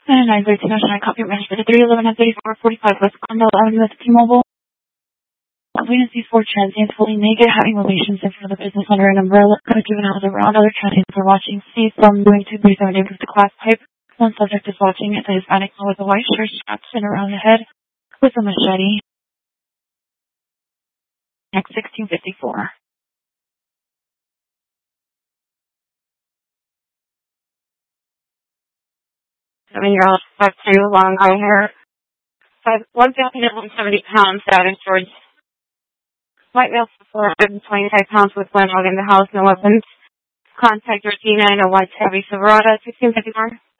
And 932 National Copy Management at 311 and 3445 West Condell Avenue at T-Mobile. Witness these 4 transients fully naked having relations in front of the business under an umbrella. Given out around other transients are watching. C from doing 237 with the glass pipe. One subject is watching it. The Hispanic man with a white shirt strapped in around the head with a machete. Next 1654. 7-year-old, 5'2", long eye hair, 170 pounds, Savage George. White male, 425 pounds with one dog in the house, no weapons. Contact your T9, a white Chevy Silverado, 1654.